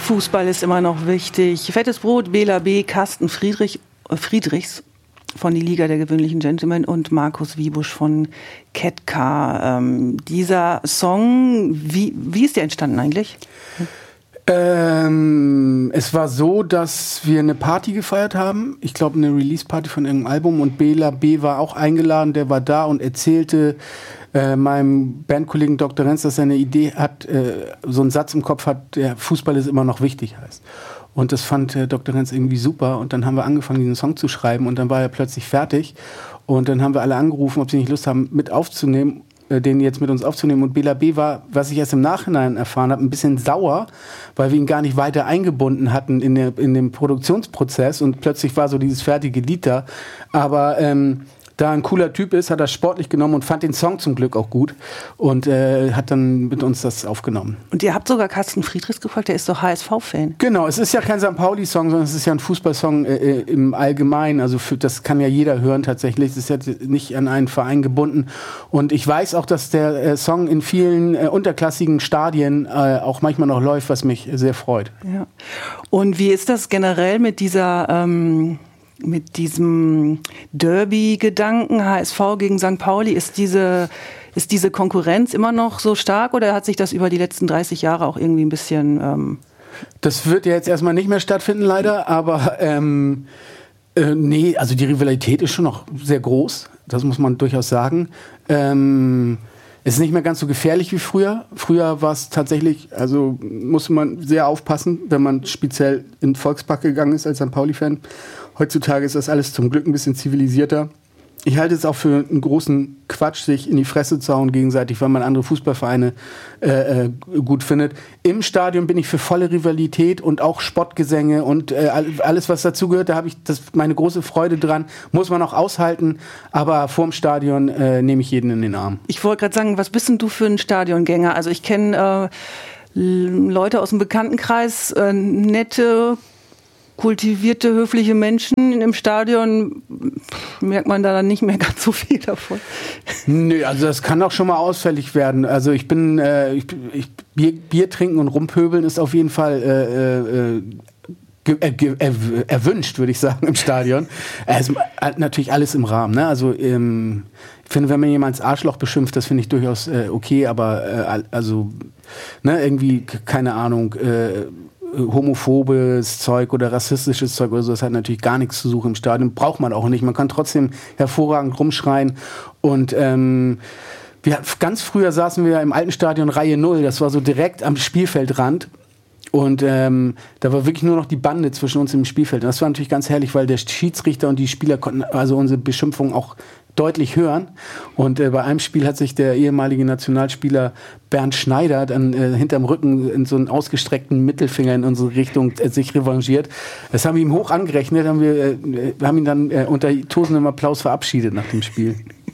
Fußball ist immer noch wichtig. Fettes Brot, Bela B., Carsten Friedrichs von die Liga der gewöhnlichen Gentlemen und Markus Wiebusch von Ketka. Dieser Song, wie ist der entstanden eigentlich? Es war so, dass wir eine Party gefeiert haben. Ich glaube, eine Release-Party von irgendeinem Album. Und Bela B. war auch eingeladen. Der war da und erzählte meinem Bandkollegen Dr. Renz, dass er eine Idee hat, so einen Satz im Kopf hat, der Fußball ist immer noch wichtig heißt. Und das fand Dr. Renz irgendwie super. Und dann haben wir angefangen, diesen Song zu schreiben. Und dann war er plötzlich fertig. Und dann haben wir alle angerufen, ob sie nicht Lust haben, mit aufzunehmen, den jetzt mit uns aufzunehmen. Und Bela B. war, was ich erst im Nachhinein erfahren habe, ein bisschen sauer, weil wir ihn gar nicht weiter eingebunden hatten in dem Produktionsprozess. Und plötzlich war so dieses fertige Lied da. Aber da ein cooler Typ ist, hat er sportlich genommen und fand den Song zum Glück auch gut und hat dann mit uns das aufgenommen. Und ihr habt sogar Carsten Friedrichs gefragt, der ist doch HSV-Fan. Genau, es ist ja kein St. Pauli-Song, sondern es ist ja ein Fußballsong im Allgemeinen. Also das kann ja jeder hören tatsächlich. Es ist ja nicht an einen Verein gebunden. Und ich weiß auch, dass der Song in vielen unterklassigen Stadien auch manchmal noch läuft, was mich sehr freut. Ja. Und wie ist das generell mit diesem Derby-Gedanken, HSV gegen St. Pauli, ist diese Konkurrenz immer noch so stark oder hat sich das über die letzten 30 Jahre auch irgendwie ein bisschen... Das wird ja jetzt erstmal nicht mehr stattfinden, leider, aber nee, also die Rivalität ist schon noch sehr groß, das muss man durchaus sagen. Es ist nicht mehr ganz so gefährlich wie früher. Früher war es tatsächlich, also musste man sehr aufpassen, wenn man speziell in den Volkspark gegangen ist als St. Pauli-Fan. Heutzutage ist das alles zum Glück ein bisschen zivilisierter. Ich halte es auch für einen großen Quatsch, sich in die Fresse zu hauen gegenseitig, weil man andere Fußballvereine gut findet. Im Stadion bin ich für volle Rivalität und auch Spottgesänge und alles, was dazugehört. Da habe ich meine große Freude dran. Muss man auch aushalten, aber vorm Stadion nehme ich jeden in den Arm. Ich wollte gerade sagen, was bist denn du für ein Stadiongänger? Also ich kenne Leute aus dem Bekanntenkreis, nette, kultivierte, höfliche Menschen im Stadion, merkt man da dann nicht mehr ganz so viel davon. Nö, also das kann auch schon mal ausfällig werden. Also ich bin, Bier trinken und rumpöbeln ist auf jeden Fall erwünscht, würde ich sagen, im Stadion. Also, natürlich alles im Rahmen. Ne? Also ich finde, wenn man jemanden als Arschloch beschimpft, das finde ich durchaus okay, aber also irgendwie, keine Ahnung, homophobes Zeug oder rassistisches Zeug oder so, das hat natürlich gar nichts zu suchen im Stadion. Braucht man auch nicht. Man kann trotzdem hervorragend rumschreien. Und ganz früher saßen wir im alten Stadion Reihe 0. Das war so direkt am Spielfeldrand. Und da war wirklich nur noch die Bande zwischen uns im Spielfeld. Und das war natürlich ganz herrlich, weil der Schiedsrichter und die Spieler konnten also unsere Beschimpfung auch deutlich hören. Und bei einem Spiel hat sich der ehemalige Nationalspieler Bernd Schneider dann hinterm Rücken in so einen ausgestreckten Mittelfinger in unsere Richtung sich revanchiert. Das haben wir ihm hoch angerechnet. Wir haben ihn dann unter tosendem Applaus verabschiedet nach dem Spiel.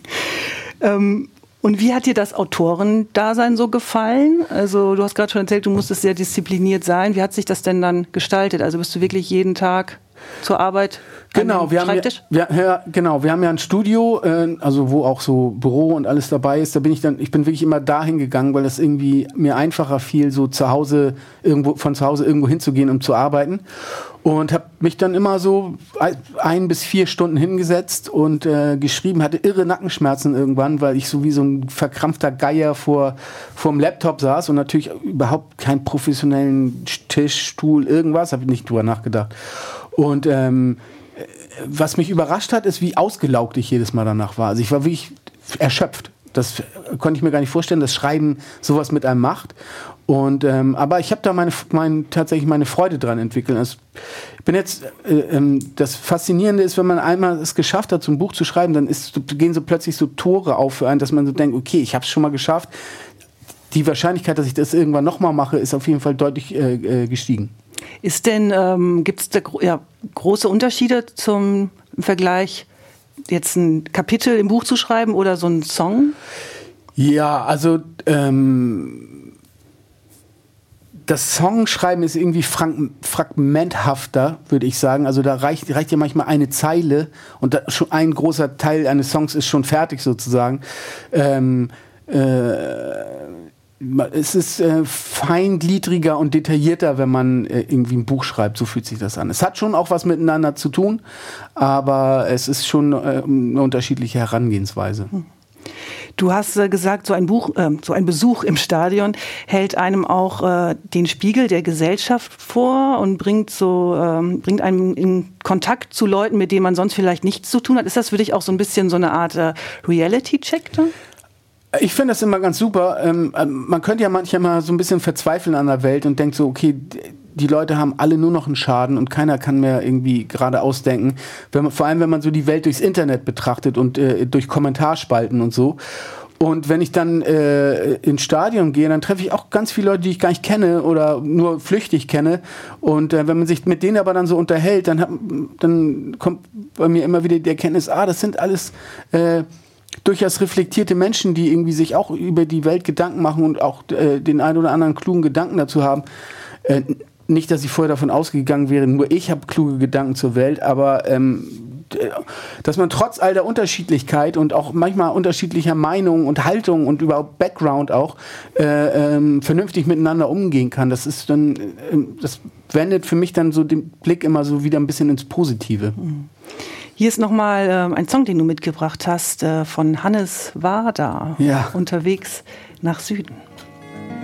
Und wie hat dir das Autorendasein so gefallen? Also du hast gerade schon erzählt, du musstest sehr diszipliniert sein. Wie hat sich das denn dann gestaltet? Also bist du wirklich jeden Tag zur Arbeit Genau, wir haben ja ein Studio, also wo auch so Büro und alles dabei ist. Ich bin wirklich immer dahin gegangen, weil das irgendwie mir einfacher fiel, so von zu Hause irgendwo hinzugehen, um zu arbeiten. Und habe mich dann immer so 1 bis 4 Stunden hingesetzt und geschrieben, hatte irre Nackenschmerzen irgendwann, weil ich so wie so ein verkrampfter Geier vorm Laptop saß und natürlich überhaupt keinen professionellen Tisch, Stuhl, irgendwas, habe ich nicht drüber nachgedacht. Und was mich überrascht hat, ist, wie ausgelaugt ich jedes Mal danach war. Also ich war wirklich erschöpft. Das konnte ich mir gar nicht vorstellen, dass Schreiben sowas mit einem macht. Und aber ich habe da tatsächlich meine Freude dran entwickelt. Also ich bin jetzt das Faszinierende ist, wenn man einmal es geschafft hat, so ein Buch zu schreiben, dann gehen so plötzlich so Tore auf für einen, dass man so denkt, okay, ich habe es schon mal geschafft. Die Wahrscheinlichkeit, dass ich das irgendwann nochmal mache, ist auf jeden Fall deutlich gestiegen. Gibt es da große Unterschiede im Vergleich, jetzt ein Kapitel im Buch zu schreiben oder so einen Song? Ja, also das Songschreiben ist irgendwie fragmenthafter, würde ich sagen. Also da reicht ja manchmal eine Zeile und schon ein großer Teil eines Songs ist schon fertig sozusagen. es ist feingliedriger und detaillierter, wenn man irgendwie ein Buch schreibt. So fühlt sich das an. Es hat schon auch was miteinander zu tun, aber es ist schon eine unterschiedliche Herangehensweise. Du hast gesagt, so ein Besuch im Stadion hält einem auch den Spiegel der Gesellschaft vor und bringt einem in Kontakt zu Leuten, mit denen man sonst vielleicht nichts zu tun hat. Ist das für dich auch so ein bisschen so eine Art Reality-Check dann? Ich finde das immer ganz super. Man könnte ja manchmal so ein bisschen verzweifeln an der Welt und denkt so, okay, die Leute haben alle nur noch einen Schaden und keiner kann mehr irgendwie gerade ausdenken. Vor allem, wenn man so die Welt durchs Internet betrachtet und durch Kommentarspalten und so. Und wenn ich dann ins Stadion gehe, dann treffe ich auch ganz viele Leute, die ich gar nicht kenne oder nur flüchtig kenne. Und wenn man sich mit denen aber dann so unterhält, dann kommt bei mir immer wieder die Erkenntnis, das sind alles durchaus reflektierte Menschen, die irgendwie sich auch über die Welt Gedanken machen und auch den einen oder anderen klugen Gedanken dazu haben. Nicht, dass ich vorher davon ausgegangen wäre, nur ich habe kluge Gedanken zur Welt, aber dass man trotz all der Unterschiedlichkeit und auch manchmal unterschiedlicher Meinungen und Haltung und überhaupt Background auch vernünftig miteinander umgehen kann, das ist dann, das wendet für mich dann so den Blick immer so wieder ein bisschen ins Positive. Hier ist nochmal ein Song, den du mitgebracht hast, von Hannes Wader, Unterwegs nach Süden.